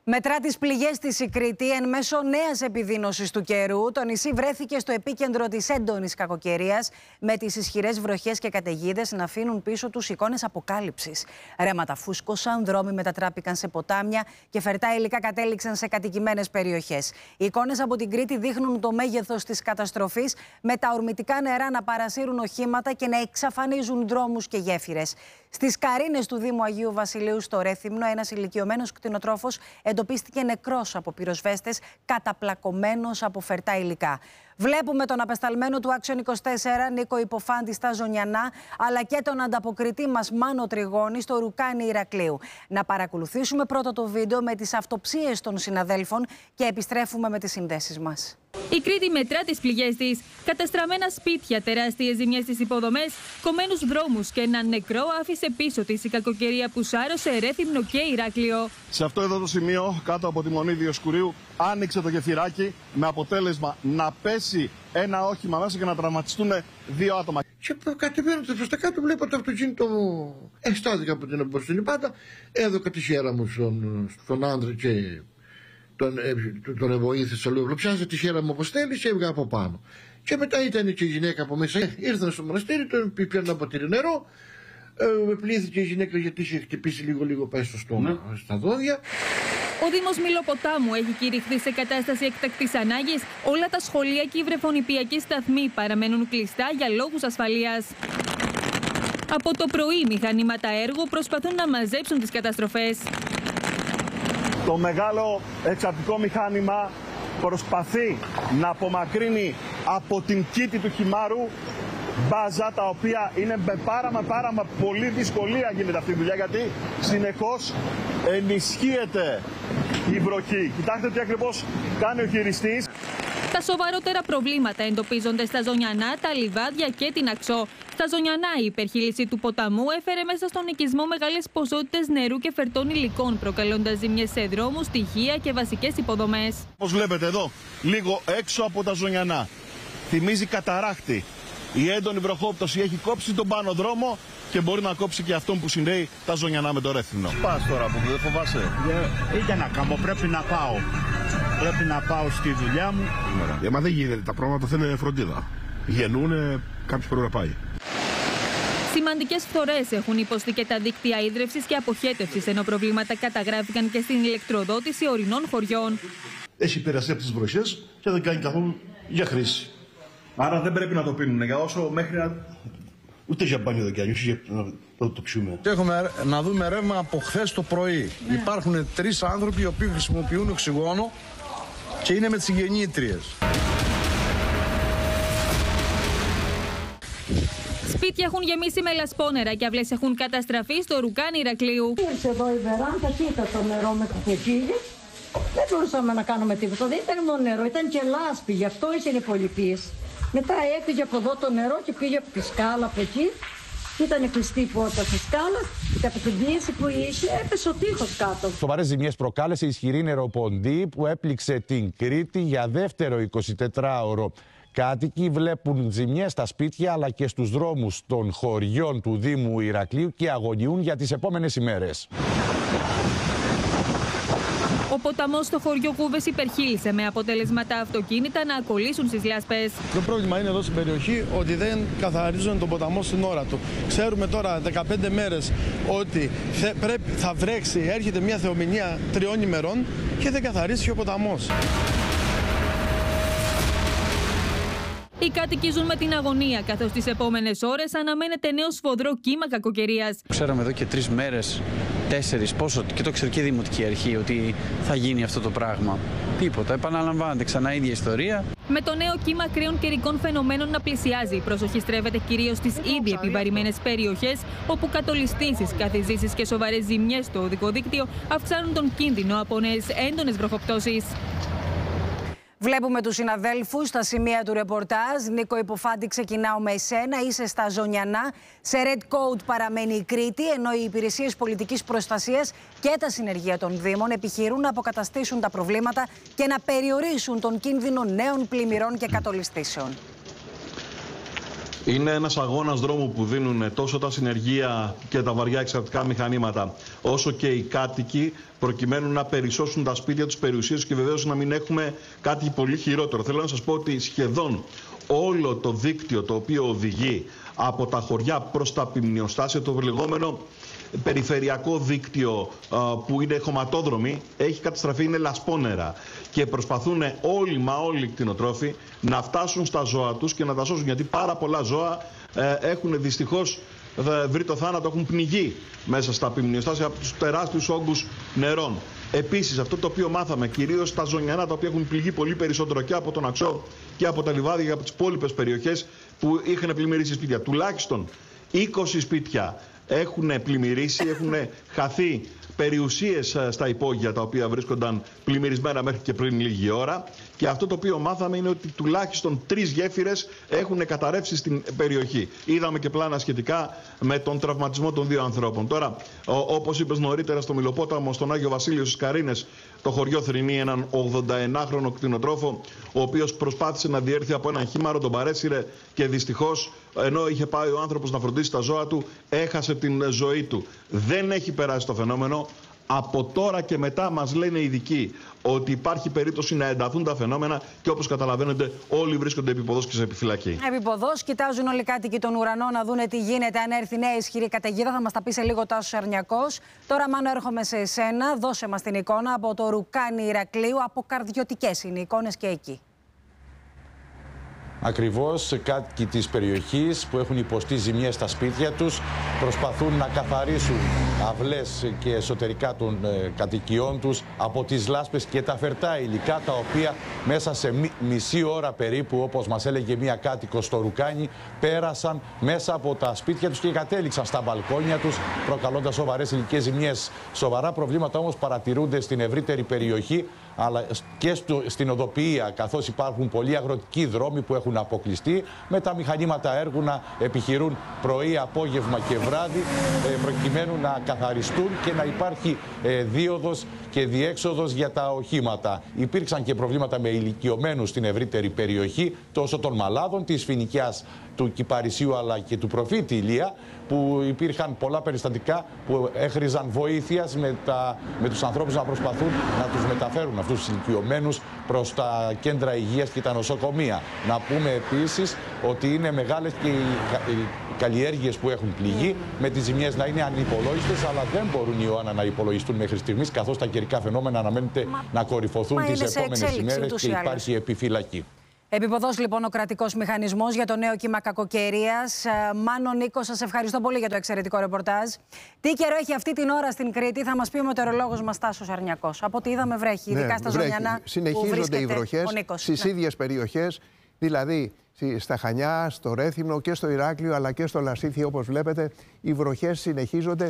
Μετρά τις πληγές της η Κρήτη εν μέσω νέας επιδείνωσης του καιρού. Το νησί βρέθηκε στο επίκεντρο της έντονης κακοκαιρίας, με τις ισχυρές βροχές και καταιγίδες να αφήνουν πίσω τους εικόνες αποκάλυψης. Ρέματα φούσκωσαν, δρόμοι μετατράπηκαν σε ποτάμια και φερτά υλικά κατέληξαν σε κατοικημένες περιοχές. Οι εικόνες από την Κρήτη δείχνουν το μέγεθος της καταστροφής, με τα ορμητικά νερά να παρασύρουν οχήματα και να εξαφανίζουν δρόμους και γέφυρες. Στις Καρίνες του Δήμου Αγίου Βασιλείου στο Ρέθυμνο, ένας ηλικιωμένος κτηνοτρόφος εντοπίστηκε νεκρός από πυροσβέστες, καταπλακωμένος από φερτά υλικά. Βλέπουμε τον απεσταλμένο του Action 24, Νίκο Υποφάντη, στα Ζωνιανά, αλλά και τον ανταποκριτή μας Μάνο Τριγώνη στο Ρουκάνι Ηρακλείου. Να παρακολουθήσουμε πρώτα το βίντεο με τις αυτοψίες των συναδέλφων και επιστρέφουμε με τις συνδέσεις μας. Η Κρήτη μετρά τις πληγές της. Καταστραμμένα σπίτια, τεράστιες ζημιές στις υποδομές, κομμένους δρόμους και έναν νεκρό άφησε πίσω της η κακοκαιρία που σάρωσε Ρέθυμνο και Ηράκλειο. Σε αυτό εδώ το σημείο, κάτω από τη Μονή Διοσκουρίου, άνοιξε το γεφυράκι με αποτέλεσμα να πέσει ένα όχημα μέσα και να τραυματιστούν 2 άτομα. Και κατεβαίνοντας προς τα κάτω, βλέπω το αυτοκίνητο μου. Στάθηκα από την αποστολή πάντα. Έδωκα τη χέρα μου στον άντρα και τον βοήθησα λίγο. Πιάσα τη χέρα μου όπως θέλει και έβγα από πάνω. Και μετά ήταν και η γυναίκα από μέσα. Ήρθαν στο μοναστήρι, τον πήγαν ένα ποτήρι νερό. Με πλήθηκε η γυναίκα γιατί είχε χτυπήσει λίγο πάει στο στόμα, στα δόντια. Ο Δήμος Μιλοποτάμου έχει κηρυχθεί σε κατάσταση εκτακτής ανάγκης. Όλα τα σχολεία και οι βρεφονιπιακοί σταθμοί παραμένουν κλειστά για λόγους ασφαλείας. Από το πρωί, μηχανήματα έργου προσπαθούν να μαζέψουν τις καταστροφές. Το μεγάλο εξαρτικό μηχάνημα προσπαθεί να απομακρύνει από την κήτη του χυμάρου μπάζα, τα οποία είναι με πάρα πολύ δυσκολία γίνεται αυτή η δουλειά, γιατί συνεχώς ενισχύεται η βροχή. Κοιτάξτε τι ακριβώς κάνει ο χειριστής. Τα σοβαρότερα προβλήματα εντοπίζονται στα Ζωνιανά, τα Λιβάδια και την Αξό. Στα Ζωνιανά, η υπερχείληση του ποταμού έφερε μέσα στον οικισμό μεγάλες ποσότητες νερού και φερτών υλικών, προκαλώντας ζημιές σε δρόμους, στοιχεία και βασικές υποδομές. Όπως βλέπετε εδώ, λίγο έξω από τα Ζωνιανά, θυμίζει καταράκτη. Η έντονη βροχόπτωση έχει κόψει τον πάνω δρόμο και μπορεί να κόψει και αυτόν που συνδέει τα Ζωνιανά με το Ρέθυμνο. Πας τώρα που δεν φοβάσαι? Ήταν να κάνω, πρέπει να πάω. Πρέπει να πάω στη δουλειά μου. Μα δεν γίνεται, τα πράγματα θέλουν φροντίδα. Γεννούνε, κάποιος πρέπει να πάει. Σημαντικές φθορές έχουν υποστεί και τα δίκτυα ίδρευσης και αποχέτευσης, ενώ προβλήματα καταγράφηκαν και στην ηλεκτροδότηση ορεινών χωριών. Έχει επηρεαστεί από τις βροχές και δεν κάνει καθόλου για χρήση. Άρα δεν πρέπει να το πίνουν για όσο μέχρι να... Ούτε για μπάνιο δεν κάνει, ούτε να το πιούμε. Έχουμε να δούμε ρεύμα από χθες το πρωί. Υπάρχουν 3 άνθρωποι οι οποίοι χρησιμοποιούν οξυγόνο και είναι με τις γεννήτριες. Σπίτια έχουν γεμίσει με λασπόνερα και αυλές έχουν καταστραφεί στο Ρουκάνι Ηρακλείου. Ήρθε εδώ η βεράντα και είδα το νερό με το κοκκίνι. Δεν μπορούσαμε να κάνουμε τίποτα. Δεν ήταν μόνο νερό, ήταν και λάσπη. Γι' αυτό είχε πολυπίες. Μετά έφυγε από εδώ το νερό και πήγε από τη σκάλα από εκεί. Ήταν κλειστή η πόρτα τη σκάλα και από την πίεση που είχε έπεσε ο τοίχος κάτω. Σοβαρές ζημιές προκάλεσε η ισχυρή νεροποντή που έπληξε την Κρήτη για δεύτερο 24ωρο. Κάτοικοι βλέπουν ζημιές στα σπίτια αλλά και στους δρόμους των χωριών του Δήμου Ηρακλείου και αγωνιούν για τις επόμενες ημέρες. Ο ποταμός στο χωριό Κούβες υπερχείλησε, με αποτέλεσμα τα αυτοκίνητα να ακολύσουν στις λάσπες. Το πρόβλημα είναι εδώ στην περιοχή ότι δεν καθαρίζουν τον ποταμό στην ώρα του. Ξέρουμε τώρα 15 μέρες ότι θα βρέξει, έρχεται μια θεομηνία 3 ημερών και δεν καθαρίζει ο ποταμός. Οι κάτοικοι ζουν με την αγωνία, καθώς τις επόμενες ώρες αναμένεται νέο σφοδρό κύμα κακοκαιρίας. Ξέραμε εδώ και 3 μέρες, 4, πόσο, και το ξέρει και η Δημοτική Αρχή, ότι θα γίνει αυτό το πράγμα. Τίποτα, επαναλαμβάνεται ξανά η ίδια ιστορία. Με το νέο κύμα ακραίων καιρικών φαινομένων να πλησιάζει, η προσοχή στρέφεται κυρίως στις ήδη επιβαρημένες περιοχές, όπου κατολιστήσεις, καθιζήσεις και σοβαρές ζημιές στο οδικό δίκτυο αυξάνουν τον κίνδυνο από νέες έντονες βροχοπτώσεις. Βλέπουμε τους συναδέλφους στα σημεία του ρεπορτάζ. Νίκο Υποφάντη, ξεκινάω με εσένα. Είσαι στα Ζωνιανά. Σε red coat παραμένει η Κρήτη, ενώ οι υπηρεσίες πολιτικής προστασίας και τα συνεργεία των Δήμων επιχειρούν να αποκαταστήσουν τα προβλήματα και να περιορίσουν τον κίνδυνο νέων πλημμυρών και κατολιστήσεων. Είναι ένας αγώνας δρόμου που δίνουν τόσο τα συνεργεία και τα βαριά εξαρτικά μηχανήματα, όσο και οι κάτοικοι, προκειμένου να περισσώσουν τα σπίτια τους, περιουσίες και βεβαίως να μην έχουμε κάτι πολύ χειρότερο. Θέλω να σας πω ότι σχεδόν όλο το δίκτυο το οποίο οδηγεί από τα χωριά προς τα ποιμνιοστάσια, το λεγόμενο περιφερειακό δίκτυο που είναι χωματόδρομοι, έχει καταστραφεί, είναι λασπόνερα. Και προσπαθούν όλοι οι κτηνοτρόφοι να φτάσουν στα ζώα τους και να τα σώσουν. Γιατί πάρα πολλά ζώα έχουν δυστυχώς βρει το θάνατο, έχουν πνιγεί μέσα στα ποιμνιοστάσια από τους τεράστιους όγκους νερών. Επίσης, αυτό το οποίο μάθαμε, κυρίως τα ζωνιανά, τα οποία έχουν πληγεί πολύ περισσότερο και από τον Αξό και από τα λιβάδια και από τις υπόλοιπες περιοχές που είχαν πλημμυρίσει σπίτια. Τουλάχιστον 20 σπίτια έχουν πλημμυρίσει, έχουν χαθεί περιουσίες στα υπόγεια τα οποία βρίσκονταν πλημμυρισμένα μέχρι και πριν λίγη ώρα. Και αυτό το οποίο μάθαμε είναι ότι τουλάχιστον 3 γέφυρες έχουν καταρρεύσει στην περιοχή. Είδαμε και πλάνα σχετικά με τον τραυματισμό των 2 ανθρώπων. Τώρα, όπως είπες νωρίτερα, στο Μιλοπόταμο, στον Άγιο Βασίλειο στις Καρίνες, το χωριό θρηνεί έναν 81χρονο κτηνοτρόφο, ο οποίος προσπάθησε να διέρθει από έναν χήμαρο, τον παρέσυρε και δυστυχώς, ενώ είχε πάει ο άνθρωπος να φροντίσει τα ζώα του, έχασε την ζωή του. Δεν έχει περάσει το φαινόμενο. Από τώρα και μετά μας λένε οι ειδικοί ότι υπάρχει περίπτωση να ενταθούν τα φαινόμενα και όπως καταλαβαίνετε όλοι βρίσκονται επιποδός και σε επιφυλακή. Επιποδός, κοιτάζουν όλοι οι κάτοικοι τον ουρανό να δούνε τι γίνεται αν έρθει νέα ισχυρή καταιγίδα. Θα μας τα πει σε λίγο Τάσος Αρνιακός. Τώρα Μάνο έρχομαι σε εσένα. Δώσε μας την εικόνα από το Ρουκάνι Ηρακλείου. Αποκαρδιωτικές είναι οι εικόνες και εκεί. Ακριβώς, κάτοικοι της περιοχής που έχουν υποστεί ζημιές στα σπίτια τους προσπαθούν να καθαρίσουν αυλές και εσωτερικά των κατοικιών τους από τις λάσπες και τα φερτά υλικά, τα οποία μέσα σε μισή ώρα περίπου, όπως μας έλεγε μία κάτοικος στο Ρουκάνι, πέρασαν μέσα από τα σπίτια τους και κατέληξαν στα μπαλκόνια τους, προκαλώντας σοβαρές υλικές ζημιές. Σοβαρά προβλήματα όμως παρατηρούνται στην ευρύτερη περιοχή, αλλά και στην οδοποιία, καθώς υπάρχουν πολλοί αγροτικοί δρόμοι που έχουν αποκλειστεί, με τα μηχανήματα έργου να επιχειρούν πρωί, απόγευμα και βράδυ, προκειμένου να καθαριστούν και να υπάρχει δίωδος και διέξοδος για τα οχήματα. Υπήρξαν και προβλήματα με ηλικιωμένους στην ευρύτερη περιοχή, τόσο των Μαλάδων, της Φοινικιάς, του Κυπαρισίου αλλά και του Προφήτη Ηλία, που υπήρχαν πολλά περιστατικά που έχριζαν βοήθειας με τους ανθρώπους να προσπαθούν να τους μεταφέρουν αυτούς τους ηλικιωμένους προς τα κέντρα υγείας και τα νοσοκομεία. Να πούμε επίσης ότι είναι μεγάλες και οι καλλιέργειες που έχουν πληγεί, με τις ζημιές να είναι ανυπολόγιστες, αλλά δεν μπορούν, Ιωάννα, να υπολογιστούν μέχρι στιγμής, καθώς τα καιρικά φαινόμενα αναμένεται να κορυφωθούν τις επόμενες ημέρες και υπάρχει επιφυλακή. Επιποδός λοιπόν ο κρατικός μηχανισμός για το νέο κύμα κακοκαιρίας. Μάνο, Νίκο, σας ευχαριστώ πολύ για το εξαιρετικό ρεπορτάζ. Τι καιρό έχει αυτή την ώρα στην Κρήτη, θα μας πει ο μετεωρολόγος μας Τάσος Αρνιακός. Από ό,τι είδαμε βρέχει, ειδικά στα Ζωνιανά. Συνεχίζονται οι βροχές στις ίδιες περιοχές, δηλαδή στα Χανιά, στο Ρέθυμνο και στο Ηράκλειο αλλά και στο Λασίθι, όπως βλέπετε, οι βροχές συνεχίζονται